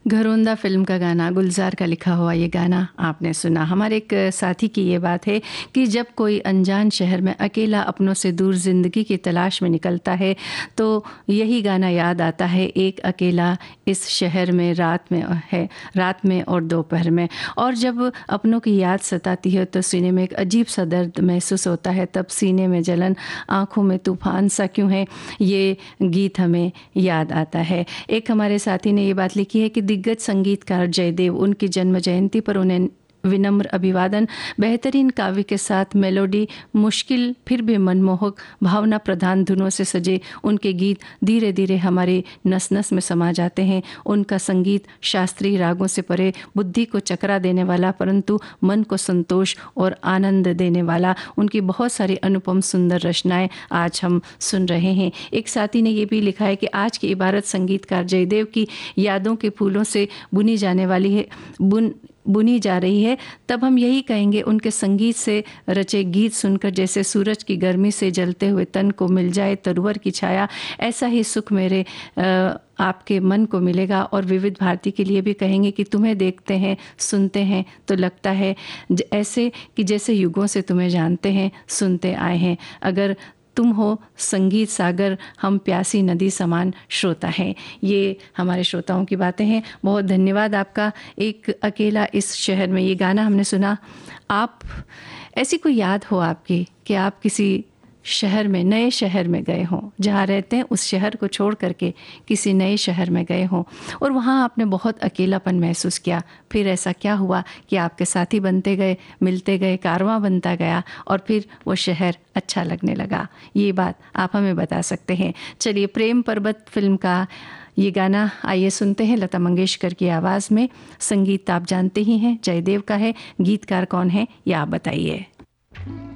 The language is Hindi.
घरोंदा फ़िल्म का गाना, गुलज़ार का लिखा हुआ ये गाना आपने सुना। हमारे एक साथी की ये बात है कि जब कोई अनजान शहर में अकेला अपनों से दूर ज़िंदगी की तलाश में निकलता है, तो यही गाना याद आता है, एक अकेला इस शहर में रात में और दोपहर में। और जब अपनों की याद सताती है तो सीने में एक अजीब-सा दर्द महसूस होता है, तब सीने में जलन, आँखों में तूफ़ान सा क्यों है, ये गीत हमें याद आता है। एक हमारे साथी ने ये बात लिखी है कि दिग्गज संगीतकार जयदेव, उनकी जन्म जयंती पर उन्हें विनम्र अभिवादन। बेहतरीन काव्य के साथ मेलोडी, मुश्किल फिर भी मनमोहक भावना प्रधान धुनों से सजे उनके गीत धीरे धीरे हमारे नस नस में समा जाते हैं। उनका संगीत शास्त्रीय रागों से परे, बुद्धि को चकरा देने वाला परंतु मन को संतोष और आनंद देने वाला। उनकी बहुत सारी अनुपम सुंदर रचनाएं आज हम सुन रहे हैं। एक साथी ने ये भी लिखा है कि आज की इबारत संगीतकार जयदेव की यादों के फूलों से बुनी जा रही है, तब हम यही कहेंगे, उनके संगीत से रचे गीत सुनकर जैसे सूरज की गर्मी से जलते हुए तन को मिल जाए तरुवर की छाया, ऐसा ही सुख मेरे आपके मन को मिलेगा। और विविध भारती के लिए भी कहेंगे कि तुम्हें देखते हैं, सुनते हैं तो लगता है ऐसे कि जैसे युगों से तुम्हें जानते हैं, सुनते आए हैं। अगर तुम हो संगीत सागर, हम प्यासी नदी समान श्रोता हैं। ये हमारे श्रोताओं की बातें हैं। बहुत धन्यवाद आपका। एक अकेला इस शहर में, ये गाना हमने सुना। आप ऐसी कोई याद हो आपकी कि आप किसी शहर में, नए शहर में गए हों, जहाँ रहते हैं उस शहर को छोड़ करके किसी नए शहर में गए हों और वहाँ आपने बहुत अकेलापन महसूस किया, फिर ऐसा क्या हुआ कि आपके साथी बनते गए, मिलते गए, कारवां बनता गया और फिर वो शहर अच्छा लगने लगा। ये बात आप हमें बता सकते हैं। चलिए, प्रेम पर्वत फिल्म का ये गाना आइए सुनते हैं, लता मंगेशकर की आवाज़ में। संगीत आप जानते ही हैं, जयदेव का है। गीतकार कौन है ये आप बताइए।